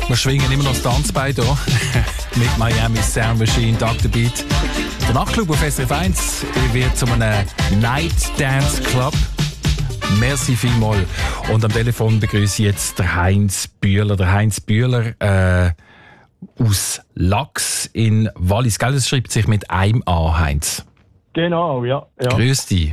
Wir schwingen immer noch das Tanzbein hier mit Miami Sound Machine, Dr. Beat. Der Nachtclub auf SRF 1 wird zu einem Night Dance Club. Merci vielmals. Und am Telefon begrüße ich jetzt den Heinz Bühler. Der Heinz Bühler aus Lachs in Wallis. Gell, das schreibt sich mit einem A, Heinz. Genau, ja. Grüß dich.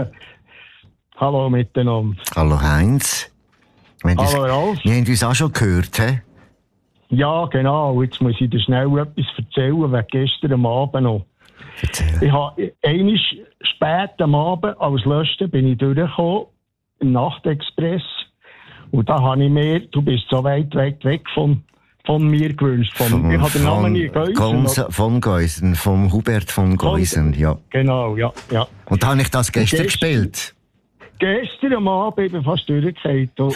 Hallo miteinander. Hallo Heinz. Hallo Ralf. Wir haben uns auch schon gehört, he? Ja, genau. Jetzt muss ich dir schnell etwas erzählen, wegen gestern am Abend noch. Erzähl. Ich habe einmal spät am Abend als Letzter bin ich durchgekommen, im Nachtexpress. Und da habe ich mir, du bist so weit weg von mir gewünscht. Ich habe den Namen nie Geusen. Von Geusen, vom Hubert von Geusen, ja. Genau, ja. Und habe ich das gestern gespielt? Gestern am Abend bin ich fast durchgefallen. Du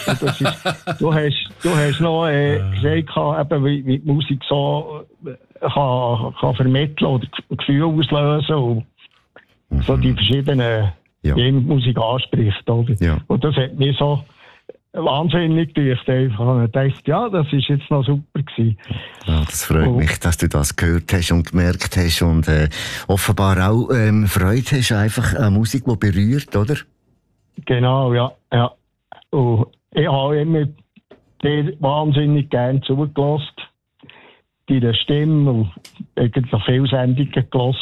hast noch gesagt, eben, wie die Musik so kann vermitteln oder Gefühle auslösen und so die verschiedenen Musik anspricht. Oder? Ja. Und das hat mich so wahnsinnig gedacht. Ich dachte, ja, das war jetzt noch super gewesen. Ja, das freut mich, dass du das gehört hast und gemerkt hast und offenbar auch Freude hast einfach an Musik, die berührt, oder? Genau, ja. Und ich habe immer dir wahnsinnig gerne zugelassen. Deine Stimme und eigentlich viele Sendungen gelassen.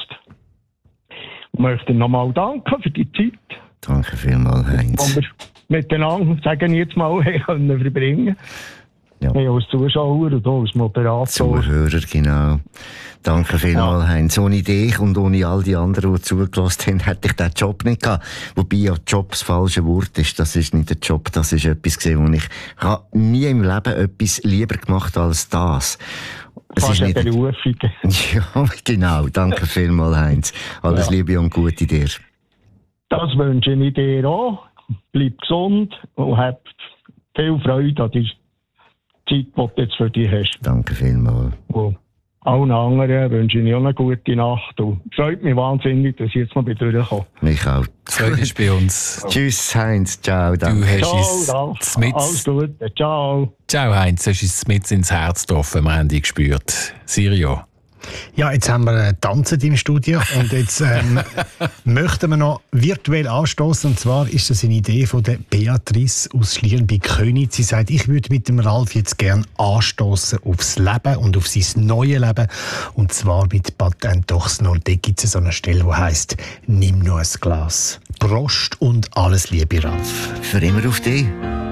Ich möchte nochmal danken für die Zeit. Danke vielmals, Heinz. Die wir miteinander, sagen jetzt mal, können verbringen. Ja. Als Zuschauer und als Moderator. Zuhörer, genau. Danke vielmals, Heinz. Ohne dich und ohne all die anderen, die zugelassen haben, hätte ich diesen Job nicht gehabt. Wobei ja Job das falsche Wort ist. Das ist nicht ein Job, das ist etwas gewesen, wo ich nie im Leben etwas lieber gemacht als das. Es ist eine Berufung. Ja, genau. Danke vielmals, Heinz. Alles Liebe und Gute dir. Das wünsche ich dir auch. Bleib gesund und hab viel Freude an die Zeit, die du jetzt für dich hast. Danke vielmals. Und allen anderen wünsche ich auch eine gute Nacht. Und freut mich wahnsinnig, dass ich jetzt noch durchkomme. Mich auch. Freude ist bei uns. Tschüss, Heinz. Ciao. Danke. Du hast uns alles Gute. Ciao. Ciao, Heinz. Du hast uns mit ins Herz getroffen. Wir haben dich gespürt. Sirio. Ja, jetzt haben wir Tanzen im Studio und jetzt möchten wir noch virtuell anstoßen. Und zwar ist das eine Idee von der Beatrice aus Schlieren bei Köniz. Sie sagt, ich würde mit dem Ralf jetzt gerne anstoßen aufs Leben und auf sein neues Leben. Und zwar mit Patent Dochsner. Und da gibt es so eine Stelle, die heisst, nimm nur ein Glas. Prost und alles Liebe, Ralf. Für immer auf dich.